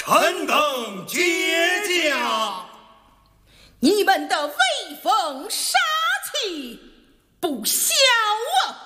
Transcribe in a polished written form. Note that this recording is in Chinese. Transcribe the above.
臣等接驾。 你们的威风杀气不小啊！